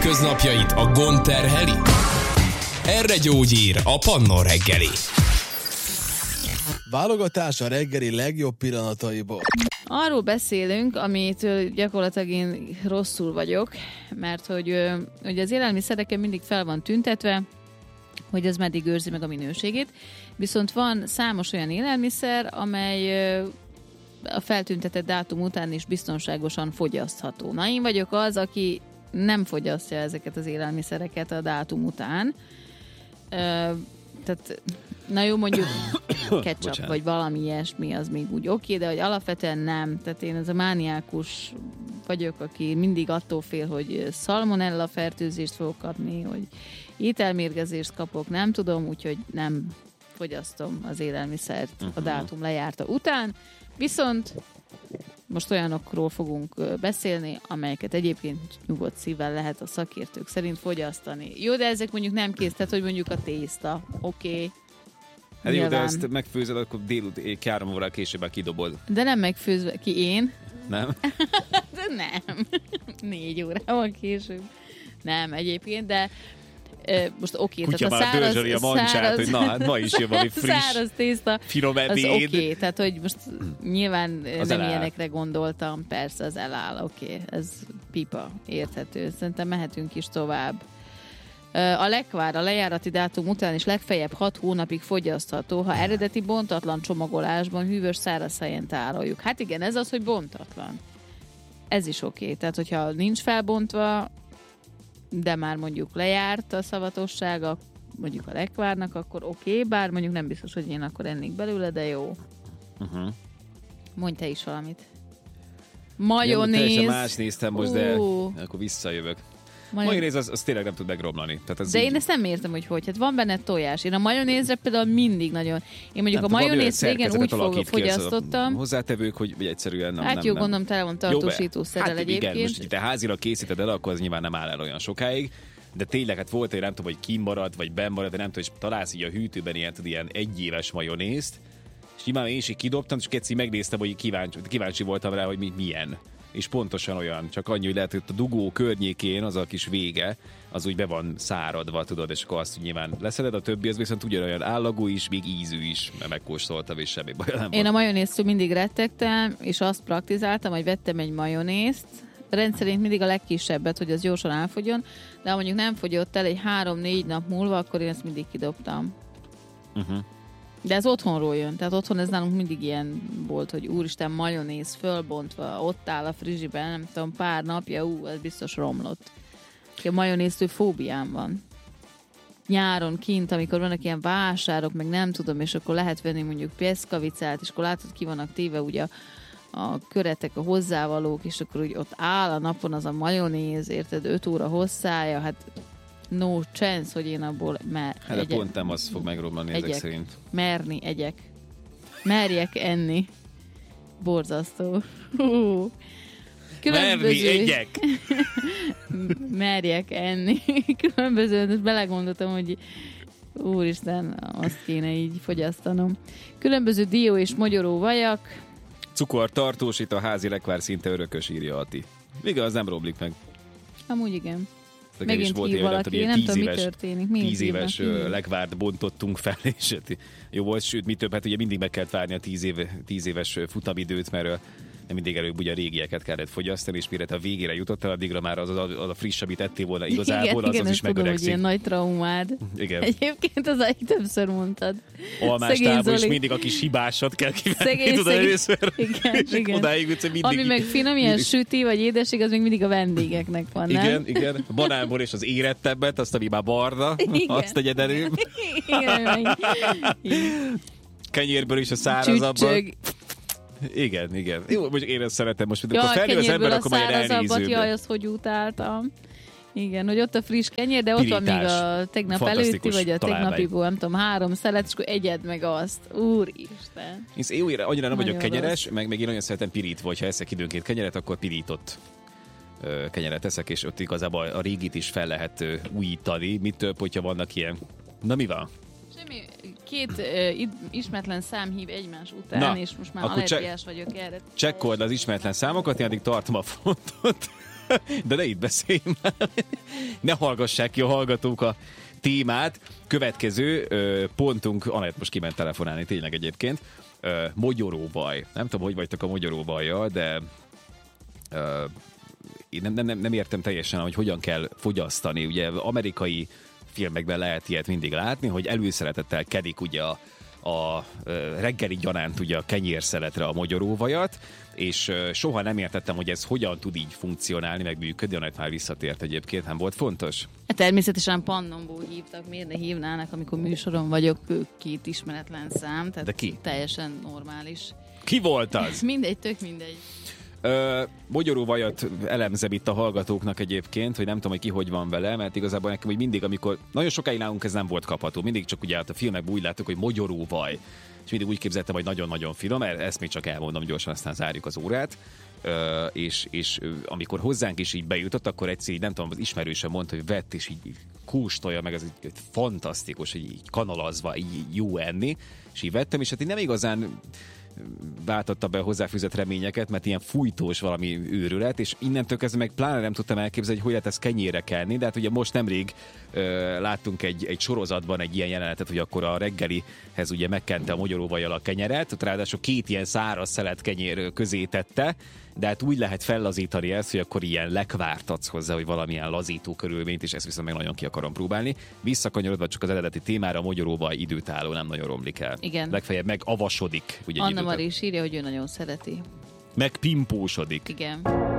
hétköznapjait a gond terheli? Erre gyógyír a Pannon reggeli. Válogatás a reggeli legjobb pillanataiból. Arról beszélünk, amit gyakorlatilag én rosszul vagyok, mert hogy az élelmiszereken mindig fel van tüntetve, hogy ez meddig őrzi meg a minőségét. Viszont van számos olyan élelmiszer, amely a feltüntetett dátum után is biztonságosan fogyasztható. Na, én vagyok az, aki nem fogyasztja ezeket az élelmiszereket a dátum után. Tehát, na jó, mondjuk ketchup, vagy valami ilyesmi, az még úgy oké, de hogy alapvetően nem. Tehát én ez a mániákus vagyok, aki mindig attól fél, hogy szalmonella fertőzést fogok kapni, hogy ételmérgezést kapok, nem tudom, úgyhogy nem fogyasztom az élelmiszert a dátum lejárta után. Viszont most olyanokról fogunk beszélni, amelyeket egyébként nyugodt szívvel lehet a szakértők szerint fogyasztani. Jó, de ezek mondjuk nem kész, tehát hogy mondjuk a tészta, oké. Hát jó, de ezt megfőzed, akkor délután 3 órával később kidobod. De nem megfőzve, ki én? Nem? De nem. 4 órával később. Nem, egyébként, de most oké, Kutya tehát már dörzsöli a mancsát, hogy na, hát ma is jön valami friss, száraz tészta, finom az ebéd. oké, tehát hogy most nyilván Az nem eláll. ilyenekre gondoltam, persze az eláll, oké, ez pipa, érthető, szerintem mehetünk is tovább. A lekvár a lejárati dátum után is legfeljebb 6 hónapig fogyasztható, ha eredeti bontatlan csomagolásban hűvös száraz helyen tároljuk. Hát igen, ez az, hogy bontatlan. Ez is oké, tehát hogyha nincs felbontva, de már mondjuk lejárt a szavatossága, mondjuk a lekvárnak, akkor oké, bár mondjuk nem biztos, hogy én akkor ennék belőle, de jó. Mondj te is valamit. Majonéz. Teljesen más néztem most, de akkor visszajövök. Majonéz az tényleg nem tud megromlani. Tehát az de így... én ezt nem értem, hogy hát van benne tojás. Én a majonézre például mindig nagyon... Én mondjuk a majonézt régen úgy fogyasztottam. Hozzátevők, hogy egyszerűen nem. Hát jó, gondolom, tele van tartósítószerrel hát egyébként. Igen, most te házilag készíted el, akkor az nyilván nem áll el olyan sokáig. De tényleg, hát volt, hogy nem tudom, hogy kimaradt, vagy benn de nem tudom, és találsz így a hűtőben ilyen egyéves majonézt, és nyilván én is így kidobtam, és keci megnéztem, hogy kíváncsi voltam rá, hogy milyen. És pontosan olyan, csak annyi, hogy lehet, hogy a dugó környékén az a kis vége, az úgy be van száradva, tudod, és akkor azt nyilván leszeded, a többi az viszont ugyanolyan állagú is, még ízű is, mert megkóstoltam, és semmi baj nem. Én a majonéztől mindig rettegtem, és azt praktizáltam, hogy vettem egy majonézt, rendszerint mindig a legkisebbet, hogy az gyorsan elfogyjon, de ha mondjuk nem fogyott el egy 3-4 nap múlva, akkor én ezt mindig kidobtam. De ez otthonról jön, tehát otthon ez nálunk mindig ilyen volt, hogy úristen, majonéz fölbontva, ott áll a frizsiben, nem tudom, pár napja, ez biztos romlott. A majonéztől fóbiám van. Nyáron kint, amikor vannak ilyen vásárok, meg nem tudom, és akkor lehet venni mondjuk pieszkavicát, és akkor látod, ki vannak téve ugye a köretek, a hozzávalók, és akkor úgy ott áll a napon az a majonéz, érted, 5 óra hosszája, hát no chance, hogy én abból hát egyek. Pont nem az fog megromlani ezek szerint. Merjek enni. Borzasztó. Merni, egyek! Merjek enni. Különböző, belegondoltam, hogy úristen, azt kéne így fogyasztanom. Különböző dió és mogyoró vajak. Cukor tartósít, a házi lekvár szinte örökös, írja Ati. Még az nem romlik meg. Amúgy igen. Megint hív valaki, nem tudom, mi történik. 10 éves lekvárt bontottunk fel, és jó volt, sőt, mi több, hát ugye mindig meg kellett várni a 10 éves futamidőt, mert mindig előbb ugye a régieket kellett fogyasztani, és mire a végére jutottál, addigra már az a friss, amit ettél volna igazából, igen, az is megöregszik. Igen, hogy ilyen nagy traumád. Igen. Egyébként az egy többször mondtad. Almástából is mindig a kis hibásat kell kivenni, tudod először. Igen. Odáig jutsz, mindig. Ami meg finom, ilyen süti vagy édesség, az még mindig a vendégeknek van, nem? Igen. A banánból és az érettebbet, azt, ami már barna, azt tegyed előbb. Igen. Kenyérből is a szárazabban. Igen. Jó, mondjuk én ezt szeretem most, amikor felnő az ember, akkor már elnézőbb. Jaj, azt hogy utáltam. Igen, hogy ott a friss kenyér, de ott van még a tegnap előtti, vagy a tegnapiból, nem tudom, 3 szelet, és akkor egyed meg azt. Úristen. Én annyira nem vagyok kenyeres, meg én nagyon szeretem pirítva, hogyha eszek időnként kenyeret, akkor pirított kenyeret eszek, és ott igazából a régit is fel lehet újítani. Mit több, hogyha vannak ilyen... Na mi van? Semmi, 2 ismeretlen szám hív egymás után, és most már allergiás vagyok erre. Csekkold az ismeretlen számokat, én addig tartom a fontot. De ne itt beszéljünk már. Ne hallgassák ki a hallgatók a témát. Következő pontunk, Anett most kiment telefonálni tényleg egyébként, mogyoróvaj. Nem tudom, hogy vagytok a mogyoróvajjal, de én nem értem teljesen, hogy hogyan kell fogyasztani. Ugye amerikai filmekben lehet ilyet mindig látni, hogy előszeretettel kedik ugye a reggeli gyanánt ugye a kenyérszeletre a mogyoróvajat, és soha nem értettem, hogy ez hogyan tud így funkcionálni, meg működni, Anett már visszatért egyébként, nem volt fontos? Természetesen Pannonból hívtak, miért ne hívnának, amikor műsoron vagyok, két ismeretlen szám, tehát de ki? Teljesen normális. Ki volt az? Mindegy, tök mindegy. Mogyoróvajat elemzem itt a hallgatóknak egyébként, hogy nem tudom, hogy ki hogy van vele, mert igazából nekem, hogy mindig, amikor nagyon sokáig nálunk ez nem volt kapható, mindig csak ugye a filmekben úgy láttuk, hogy mogyoróvaj, és mindig úgy képzeltem, hogy nagyon-nagyon finom, ezt még csak elmondom gyorsan, aztán zárjuk az órát, és amikor hozzánk is így bejutott, akkor egyszer így, nem tudom, az ismerősen mondta, hogy vett, és így kóstolja meg, ez így fantasztikus, hogy így kanalazva, így jó enni, és így vettem, és hát így nem igazán váltotta be a hozzáfűzött reményeket, mert ilyen fújtós valami őrület, és innentől kezdve meg pláne nem tudtam elképzelni, hogy lehet ezt kenyérre kelni, de hát ugye most nemrég láttunk egy sorozatban egy ilyen jelenetet, hogy akkor a reggelihez ugye megkente a mogyoróvajjal a kenyeret, ott ráadásul 2 ilyen száraz szelet kenyér közé tette, de hát úgy lehet fellazítani ezt, hogy akkor ilyen lekvárt adsz hozzá, hogy valamilyen lazító körülményt, és ezt viszont meg nagyon ki akarom próbálni. Visszakanyarodva csak az eredeti témára, a mogyoróvaj időtálló, nem nagyon romlik el. Igen. Legfeljebb megavasodik. Ugye Anna Mari is írja, hogy ő nagyon szereti. Megpimpósodik. Igen.